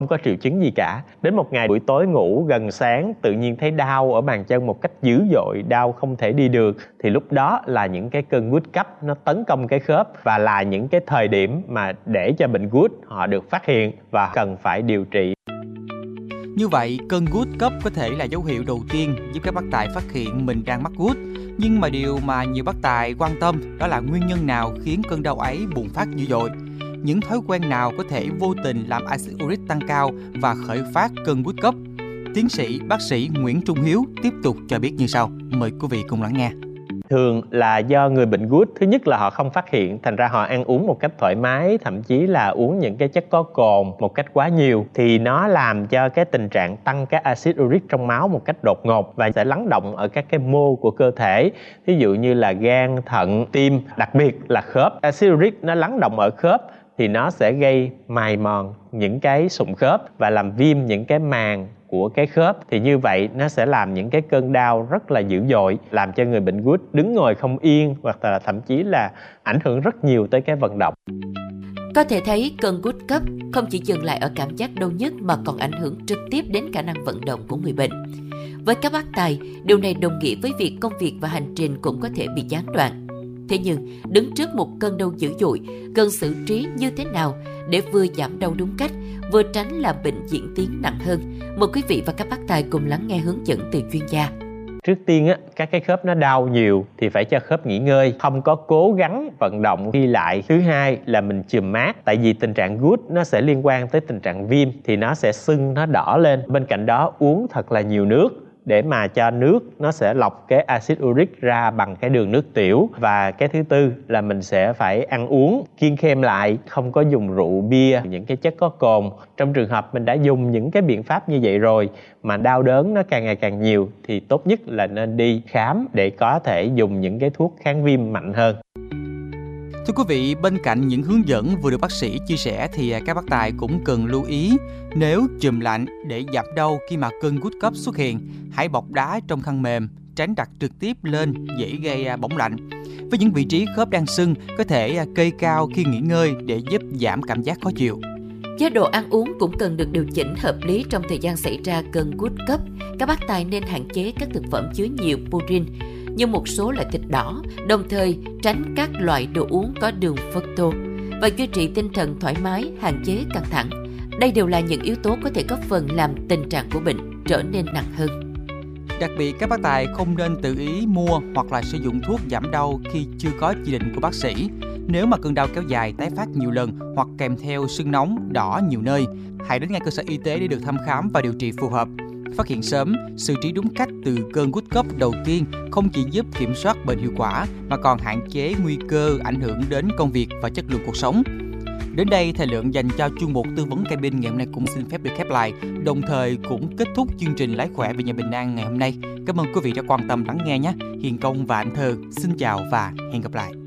không có triệu chứng gì cả. Đến một ngày buổi tối ngủ gần sáng tự nhiên thấy đau ở bàn chân một cách dữ dội, đau không thể đi được, thì lúc đó là những cái cơn gút cấp nó tấn công cái khớp, và là những cái thời điểm mà để cho bệnh gút họ được phát hiện và cần phải điều trị. Như vậy, cơn gút cấp có thể là dấu hiệu đầu tiên giúp các bác tài phát hiện mình đang mắc gút. Nhưng mà điều mà nhiều bác tài quan tâm đó là nguyên nhân nào khiến cơn đau ấy bùng phát dữ dội. Những thói quen nào có thể vô tình làm axit uric tăng cao và khởi phát cơn gút cấp? Tiến sĩ bác sĩ Nguyễn Trung Hiếu tiếp tục cho biết như sau. Mời quý vị cùng lắng nghe. Thường là do người bệnh gút, thứ nhất là họ không phát hiện, thành ra họ ăn uống một cách thoải mái, thậm chí là uống những cái chất có cồn một cách quá nhiều, thì nó làm cho cái tình trạng tăng cái axit uric trong máu một cách đột ngột và sẽ lắng động ở các cái mô của cơ thể, ví dụ như là gan, thận, tim, đặc biệt là khớp. Axit uric nó lắng động ở khớp thì nó sẽ gây mài mòn những cái sụn khớp và làm viêm những cái màng của cái khớp, thì như vậy nó sẽ làm những cái cơn đau rất là dữ dội, làm cho người bệnh gút đứng ngồi không yên, hoặc là thậm chí là ảnh hưởng rất nhiều tới cái vận động. Có thể thấy cơn gút cấp không chỉ dừng lại ở cảm giác đau nhức mà còn ảnh hưởng trực tiếp đến khả năng vận động của người bệnh. Với các bác tài, điều này đồng nghĩa với việc công việc và hành trình cũng có thể bị gián đoạn. Thế nhưng, đứng trước một cơn đau dữ dội, cần xử trí như thế nào để vừa giảm đau đúng cách, vừa tránh làm bệnh diễn tiến nặng hơn? Mời quý vị và các bác tài cùng lắng nghe hướng dẫn từ chuyên gia. Trước tiên á, các cái khớp nó đau nhiều thì phải cho khớp nghỉ ngơi, không có cố gắng vận động đi lại. Thứ hai là mình chườm mát, tại vì tình trạng gút nó sẽ liên quan tới tình trạng viêm thì nó sẽ sưng, nó đỏ lên. Bên cạnh đó uống thật là nhiều nước để mà cho nước nó sẽ lọc cái axit uric ra bằng cái đường nước tiểu. Và cái thứ tư là mình sẽ phải ăn uống kiêng khem lại, không có dùng rượu bia, những cái chất có cồn. Trong trường hợp mình đã dùng những cái biện pháp như vậy rồi mà đau đớn nó càng ngày càng nhiều thì tốt nhất là nên đi khám để có thể dùng những cái thuốc kháng viêm mạnh hơn. Thưa quý vị, bên cạnh những hướng dẫn vừa được bác sĩ chia sẻ thì các bác tài cũng cần lưu ý, nếu chườm lạnh để giảm đau khi mà cơn gút cấp xuất hiện, hãy bọc đá trong khăn mềm, tránh đặt trực tiếp lên dễ gây bỏng lạnh. Với những vị trí khớp đang sưng, có thể kê cao khi nghỉ ngơi để giúp giảm cảm giác khó chịu. Chế độ ăn uống cũng cần được điều chỉnh hợp lý trong thời gian xảy ra cơn gút cấp. Các bác tài nên hạn chế các thực phẩm chứa nhiều purin như một số loại thịt đỏ, đồng thời tránh các loại đồ uống có đường fructose và duy trì tinh thần thoải mái, hạn chế căng thẳng. Đây đều là những yếu tố có thể góp phần làm tình trạng của bệnh trở nên nặng hơn. Đặc biệt, các bác tài không nên tự ý mua hoặc là sử dụng thuốc giảm đau khi chưa có chỉ định của bác sĩ. Nếu mà cơn đau kéo dài, tái phát nhiều lần hoặc kèm theo sưng nóng, đỏ nhiều nơi, hãy đến ngay cơ sở y tế để được thăm khám và điều trị phù hợp. Phát hiện sớm, xử trí đúng cách từ cơn gút cấp đầu tiên không chỉ giúp kiểm soát bệnh hiệu quả mà còn hạn chế nguy cơ ảnh hưởng đến công việc và chất lượng cuộc sống. Đến đây, thời lượng dành cho chuyên mục tư vấn cabin ngày hôm nay cũng xin phép được khép lại, đồng thời cũng kết thúc chương trình Lái khỏe về nhà bình an ngày hôm nay. Cảm ơn quý vị đã quan tâm lắng nghe nhé. Hiền Công và Anh Thơ xin chào và hẹn gặp lại.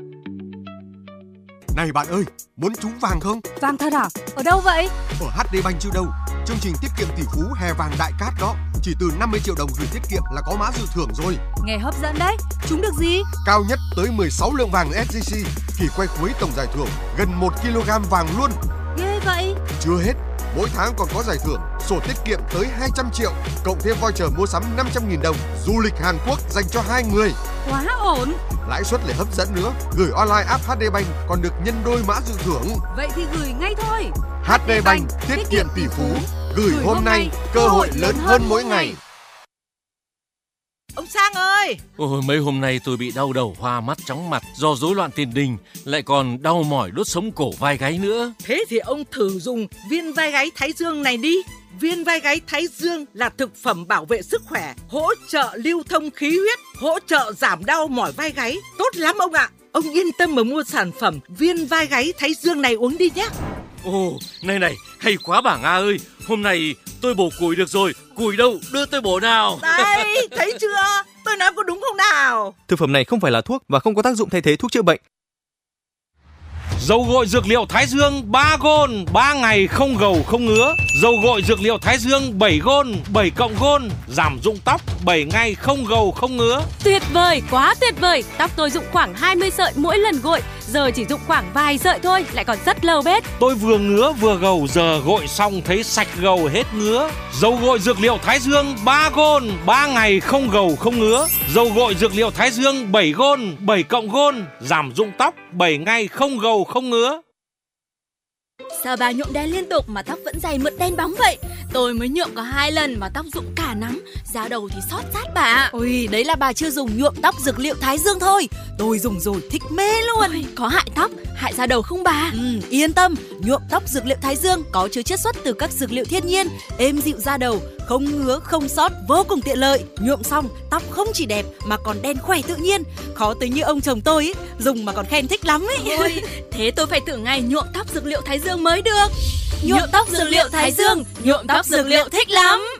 Này bạn ơi, muốn trúng vàng không? Vàng thật à? Ở đâu vậy? Ở HD Bank chứ đâu. Chương trình tiết kiệm tỷ phú hè vàng đại cát đó. Chỉ từ 50 triệu đồng gửi tiết kiệm là có mã dự thưởng rồi. Nghe hấp dẫn đấy. Trúng được gì? Cao nhất tới 16 lượng vàng SJC. Kỳ quay cuối tổng giải thưởng gần 1 kg vàng luôn. Ghê vậy. Chưa hết, mỗi tháng còn có giải thưởng sổ tiết kiệm tới 200 triệu, cộng thêm voucher mua sắm 500.000 đồng, du lịch Hàn Quốc dành cho 2 người. Quá ổn. Lãi suất lại hấp dẫn nữa, gửi online app HD Bank còn được nhân đôi mã dự thưởng. Vậy thì gửi ngay thôi. HD Bank, tiết kiệm tỷ phú, gửi hôm nay, cơ hội lớn hơn mỗi ngày. Ông Sang ơi! Ôi, mấy hôm nay tôi bị đau đầu, hoa mắt, chóng mặt do rối loạn tiền đình, lại còn đau mỏi đốt sống cổ vai gáy nữa. Thế thì ông thử dùng viên vai gáy Thái Dương này đi. Viên vai gáy Thái Dương là thực phẩm bảo vệ sức khỏe, hỗ trợ lưu thông khí huyết, hỗ trợ giảm đau mỏi vai gáy. Tốt lắm ông ạ! Ông yên tâm mà mua sản phẩm viên vai gáy Thái Dương này uống đi nhé. Ồ, này, hay quá bà Nga ơi. Hôm nay tôi bổ củi được rồi. Củi đâu, đưa tôi bổ nào. Đây, thấy chưa? Tôi nói có đúng không nào? Thực phẩm này không phải là thuốc và không có tác dụng thay thế thuốc chữa bệnh. Dầu gội dược liệu Thái Dương 3 gôn, 3 ngày không gầu không ngứa. Dầu gội dược liệu Thái Dương 7 Gold, 7 cộng Gold, giảm rụng tóc 7 ngày không gầu không ngứa. Tuyệt vời, quá tuyệt vời. Tóc tôi rụng khoảng 20 sợi mỗi lần gội, giờ chỉ rụng khoảng vài sợi thôi, lại còn rất lâu bết. Tôi vừa ngứa vừa gầu, giờ gội xong thấy sạch gầu hết ngứa. Dầu gội dược liệu Thái Dương 3 Gold, 3 ngày không gầu không ngứa. Dầu gội dược liệu Thái Dương 7 Gold, 7 cộng Gold, giảm rụng tóc 7 ngày không gầu không ngứa. Sao bà nhuộm đen liên tục mà tóc vẫn dày mượt đen bóng vậy? Tôi mới nhuộm có 2 lần mà tóc rụng cả nắm, da đầu thì xót rát bà. Ôi, đấy là bà chưa dùng nhuộm tóc dược liệu Thái Dương thôi. Tôi dùng rồi thích mê luôn. Ôi, có hại tóc, hại da đầu không bà? Yên tâm, nhuộm tóc dược liệu Thái Dương có chứa chiết xuất từ các dược liệu thiên nhiên, êm dịu da đầu, không ngứa, không xót, vô cùng tiện lợi. Nhuộm xong, tóc không chỉ đẹp mà còn đen khỏe tự nhiên. Khó tính như ông chồng tôi ấy, dùng mà còn khen thích lắm ấy. Ôi, thế tôi phải thử ngày nhuộm tóc dược liệu Thái Dương mới được. Nhuộm tóc dược liệu Thái Dương, nhuộm tóc dược liệu thích lắm.